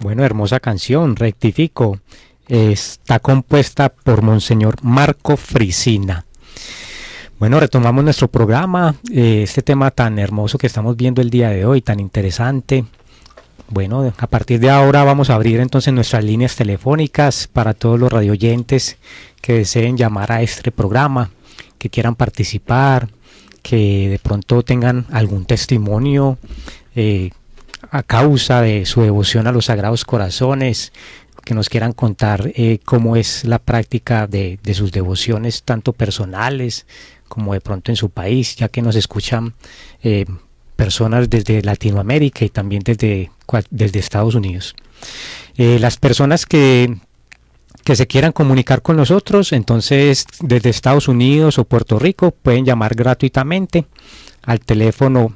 Bueno, hermosa canción, rectifico. Está compuesta por Monseñor Marco Frisina. Bueno, retomamos nuestro programa, este tema tan hermoso que estamos viendo el día de hoy, tan interesante. Bueno, a partir de ahora vamos a abrir entonces nuestras líneas telefónicas para todos los radioyentes que deseen llamar a este programa, que quieran participar, que de pronto tengan algún testimonio a causa de su devoción a los Sagrados Corazones, que nos quieran contar cómo es la práctica de sus devociones, tanto personales como de pronto en su país, ya que nos escuchan personas desde Latinoamérica y también desde Estados Unidos. Las personas que se quieran comunicar con nosotros, entonces desde Estados Unidos o Puerto Rico pueden llamar gratuitamente al teléfono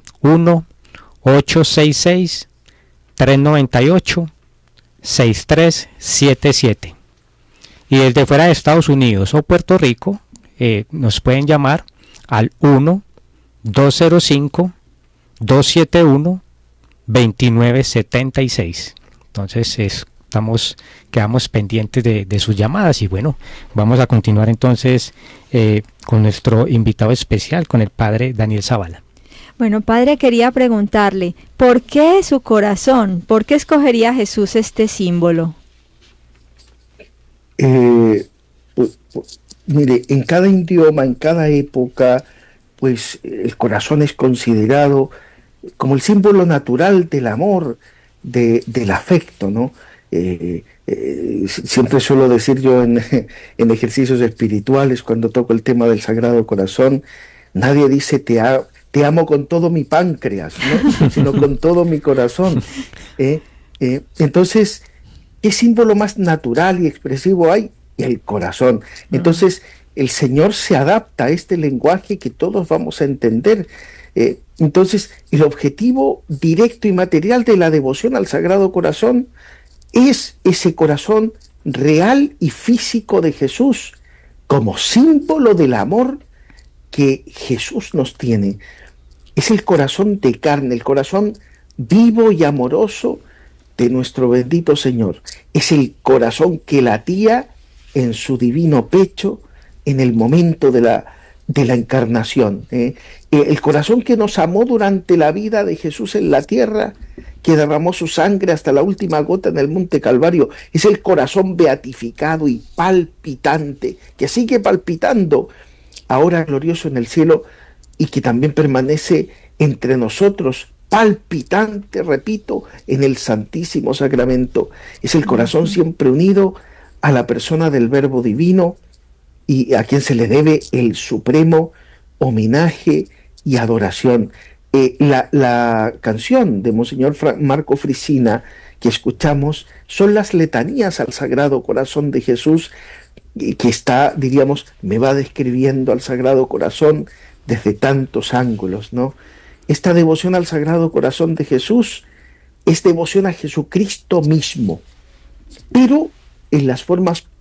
1-866-398-6377. Y desde fuera de Estados Unidos o Puerto Rico nos pueden llamar al 1-205-271-2976. Entonces quedamos pendientes de sus llamadas y bueno, vamos a continuar entonces con nuestro invitado especial, con el padre Daniel Zavala. Bueno, padre, quería preguntarle, ¿por qué su corazón? ¿Por qué escogería Jesús este símbolo? Mire, en cada idioma, en cada época, pues el corazón es considerado como el símbolo natural del amor, del afecto, ¿no? Siempre suelo decir yo en ejercicios espirituales, cuando toco el tema del Sagrado Corazón, nadie dice te amo con todo mi páncreas, ¿no? Sino con todo mi corazón. Entonces, ¿qué símbolo más natural y expresivo hay? El corazón. Entonces, el Señor se adapta a este lenguaje que todos vamos a entender. Entonces, el objetivo directo y material de la devoción al Sagrado Corazón es ese corazón real y físico de Jesús, como símbolo del amor que Jesús nos tiene. Es el corazón de carne, el corazón vivo y amoroso de nuestro bendito Señor. Es el corazón que latía en su divino pecho en el momento de la encarnación. El corazón que nos amó durante la vida de Jesús en la tierra, que derramó su sangre hasta la última gota en el Monte Calvario, es el corazón beatificado y palpitante, que sigue palpitando ahora glorioso en el cielo y que también permanece entre nosotros, palpitante, repito, en el Santísimo Sacramento. Es el corazón siempre unido a la persona del Verbo Divino y a quien se le debe el supremo homenaje y adoración. La canción de Monseñor Marco Frisina que escuchamos son las letanías al Sagrado Corazón de Jesús, que está, diríamos, me va describiendo al Sagrado Corazón desde tantos ángulos, ¿no? Esta devoción al Sagrado Corazón de Jesús es devoción a Jesucristo mismo, pero en las formas